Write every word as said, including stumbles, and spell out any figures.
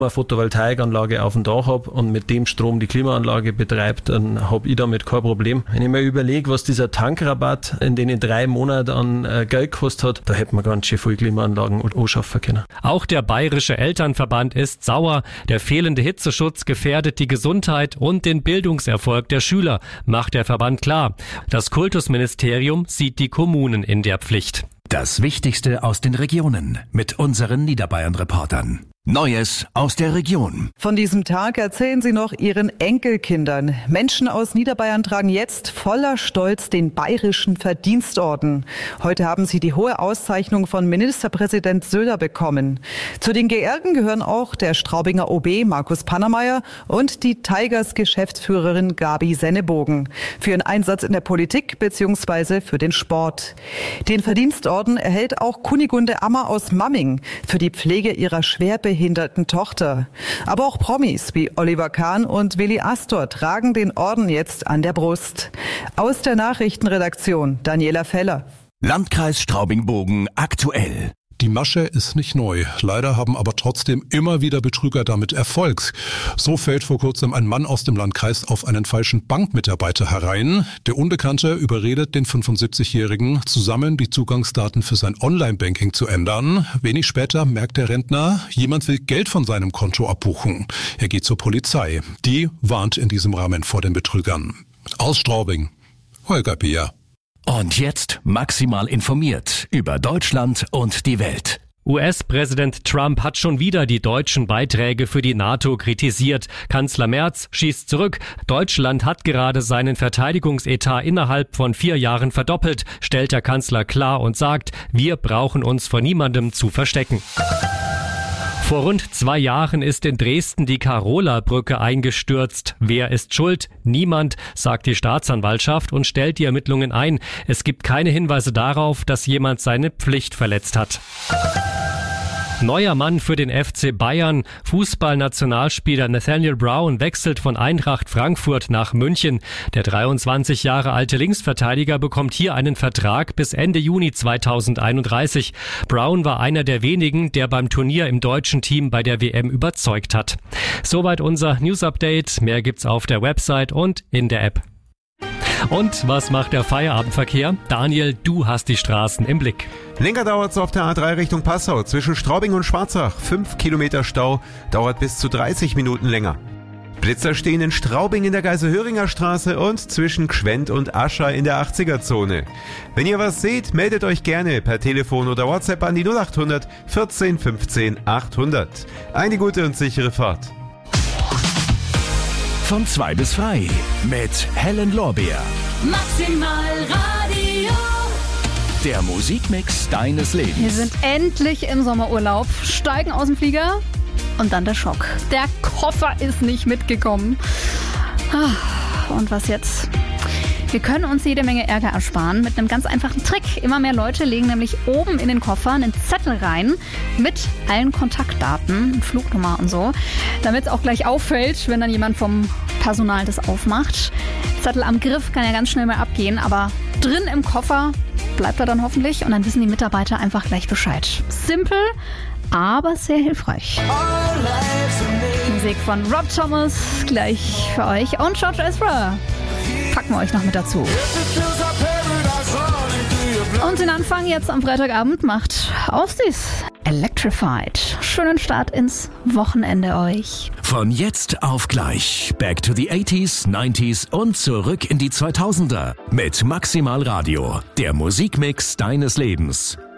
eine Photovoltaikanlage auf dem Dach habe und mit dem Strom die Klimaanlage betreibt, dann habe ich damit kein Problem. Wenn ich mir überlege, was dieser Tankrabatt in den drei Monaten an äh, Geld gekostet hat, da hätte man ganz schön viel Klimaanlagen anschaffen können. Auch der Bayerische Elternverband ist sauer. Der fehlende Hitzeschutz gefährdet die Gesundheit und den Bildungserfolg der Schüler, macht der Verband klar. Das Kultusministerium sieht die Kommunen in der Pflicht. Das Wichtigste aus den Regionen mit unseren Niederbayern-Reportern. Neues aus der Region. Von diesem Tag erzählen sie noch ihren Enkelkindern. Menschen aus Niederbayern tragen jetzt voller Stolz den Bayerischen Verdienstorden. Heute haben sie die hohe Auszeichnung von Ministerpräsident Söder bekommen. Zu den Geehrten gehören auch der Straubinger O B Markus Pannermeier und die Tigers-Geschäftsführerin Gabi Sennebogen für ihren Einsatz in der Politik bzw. für den Sport. Den Verdienstorden erhält auch Kunigunde Ammer aus Mamming für die Pflege ihrer schwerbehinderten behinderten Tochter. Aber auch Promis wie Oliver Kahn und Willi Astor tragen den Orden jetzt an der Brust. Aus der Nachrichtenredaktion Daniela Feller. Landkreis Straubing-Bogen aktuell. Die Masche ist nicht neu. Leider haben aber trotzdem immer wieder Betrüger damit Erfolg. So fällt vor kurzem ein Mann aus dem Landkreis auf einen falschen Bankmitarbeiter herein. Der Unbekannte überredet den fünfundsiebzigjährigen, zusammen die Zugangsdaten für sein Online-Banking zu ändern. Wenig später merkt der Rentner, jemand will Geld von seinem Konto abbuchen. Er geht zur Polizei. Die warnt in diesem Rahmen vor den Betrügern. Aus Straubing, Holger Bier. Und jetzt maximal informiert über Deutschland und die Welt. U S-Präsident Trump hat schon wieder die deutschen Beiträge für die NATO kritisiert. Kanzler Merz schießt zurück. Deutschland hat gerade seinen Verteidigungsetat innerhalb von vier Jahren verdoppelt, stellt der Kanzler klar und sagt, wir brauchen uns vor niemandem zu verstecken. Vor rund zwei Jahren ist in Dresden die Karola-Brücke eingestürzt. Wer ist schuld? Niemand, sagt die Staatsanwaltschaft und stellt die Ermittlungen ein. Es gibt keine Hinweise darauf, dass jemand seine Pflicht verletzt hat. Neuer Mann für den F C Bayern. Fußballnationalspieler Nathaniel Brown wechselt von Eintracht Frankfurt nach München. Der dreiundzwanzig Jahre alte Linksverteidiger bekommt hier einen Vertrag bis Ende Juni zweitausendeinunddreißig. Brown war einer der wenigen, der beim Turnier im deutschen Team bei der W M überzeugt hat. Soweit unser News-Update. Mehr gibt's auf der Website und in der App. Und was macht der Feierabendverkehr? Daniel, du hast die Straßen im Blick. Länger dauert es auf der A drei Richtung Passau. Zwischen Straubing und Schwarzach. Fünf Kilometer Stau. Dauert bis zu dreißig Minuten länger. Blitzer stehen in Straubing in der Geiselhöringer Straße und zwischen Gschwend und Aschau in der achtziger-Zone. Wenn ihr was seht, meldet euch gerne per Telefon oder WhatsApp an die null achthundert vierzehn fünfzehn achthundert. Eine gute und sichere Fahrt. Von zwei bis frei mit Helen Lorbeer. Maximal Radio. Der Musikmix deines Lebens. Wir sind endlich im Sommerurlaub, steigen aus dem Flieger und dann der Schock. Der Koffer ist nicht mitgekommen. Und was jetzt? Wir können uns jede Menge Ärger ersparen mit einem ganz einfachen Trick. Immer mehr Leute legen nämlich oben in den Koffer einen Zettel rein mit allen Kontaktdaten, Flugnummer und so, damit es auch gleich auffällt, wenn dann jemand vom Personal das aufmacht. Zettel am Griff kann ja ganz schnell mal abgehen, aber drin im Koffer bleibt er dann hoffentlich und dann wissen die Mitarbeiter einfach gleich Bescheid. Simpel, aber sehr hilfreich. Musik von Rob Thomas gleich für euch und George Ezra. Packen wir euch noch mit dazu. Und den Anfang jetzt am Freitagabend macht Austis Electrified. Schönen Start ins Wochenende euch. Von jetzt auf gleich. Back to the eighties, nineties und zurück in die zweitausender. Mit Maximal Radio. Der Musikmix deines Lebens.